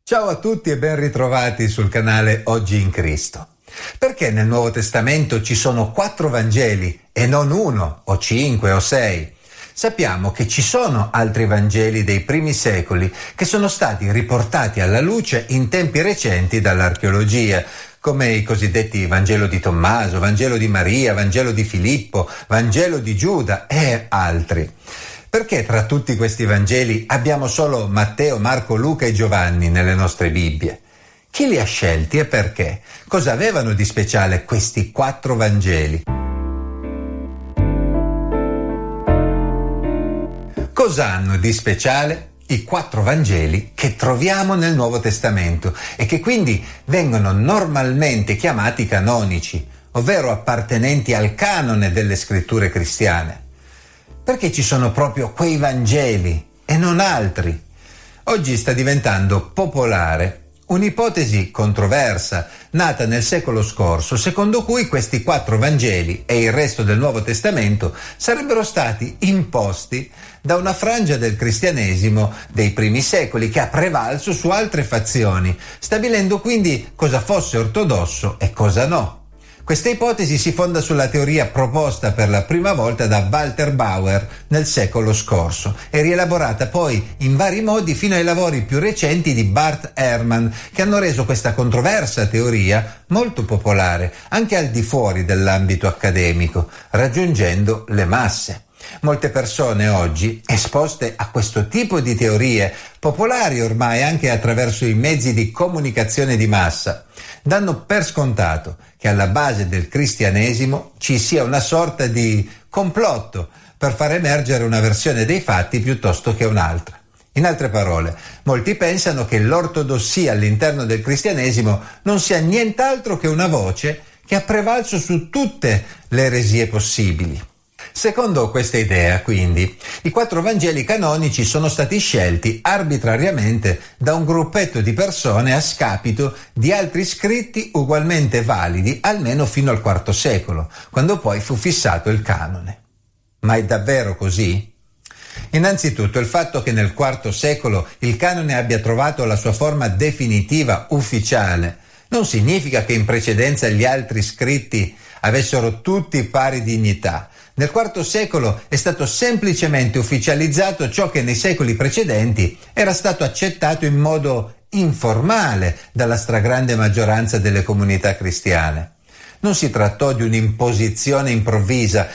Ciao a tutti e ben ritrovati sul canale Oggi in Cristo. Perché nel Nuovo Testamento ci sono 4 Vangeli e non 1 o 5 o 6? Sappiamo che ci sono altri Vangeli dei primi secoli che sono stati riportati alla luce in tempi recenti dall'archeologia, come i cosiddetti Vangelo di Tommaso, Vangelo di Maria, Vangelo di Filippo, Vangelo di Giuda e altri. Perché tra tutti questi Vangeli abbiamo solo Matteo, Marco, Luca e Giovanni nelle nostre Bibbie? Chi li ha scelti e perché? Cosa avevano di speciale questi 4 Vangeli? Cosa hanno di speciale i 4 Vangeli che troviamo nel Nuovo Testamento e che quindi vengono normalmente chiamati canonici, ovvero appartenenti al canone delle scritture cristiane? Perché ci sono proprio quei Vangeli e non altri? Oggi sta diventando popolare un'ipotesi controversa nata nel secolo scorso, secondo cui questi 4 Vangeli e il resto del Nuovo Testamento sarebbero stati imposti da una frangia del cristianesimo dei primi secoli che ha prevalso su altre fazioni, stabilendo quindi cosa fosse ortodosso e cosa no. Questa ipotesi si fonda sulla teoria proposta per la prima volta da Walter Bauer nel secolo scorso e rielaborata poi in vari modi fino ai lavori più recenti di Bart Ehrman, che hanno reso questa controversa teoria molto popolare anche al di fuori dell'ambito accademico, raggiungendo le masse. Molte persone oggi, esposte a questo tipo di teorie, popolari ormai anche attraverso i mezzi di comunicazione di massa, danno per scontato che alla base del cristianesimo ci sia una sorta di complotto per far emergere una versione dei fatti piuttosto che un'altra. In altre parole, molti pensano che l'ortodossia all'interno del cristianesimo non sia nient'altro che una voce che ha prevalso su tutte le eresie possibili. Secondo questa idea, quindi, i 4 Vangeli canonici sono stati scelti arbitrariamente da un gruppetto di persone a scapito di altri scritti ugualmente validi almeno fino al IV secolo, quando poi fu fissato il canone. Ma è davvero così? Innanzitutto il fatto che nel IV secolo il canone abbia trovato la sua forma definitiva, ufficiale, non significa che in precedenza gli altri scritti avessero tutti pari dignità. Nel IV secolo è stato semplicemente ufficializzato ciò che nei secoli precedenti era stato accettato in modo informale dalla stragrande maggioranza delle comunità cristiane. Non si trattò di un'imposizione improvvisa,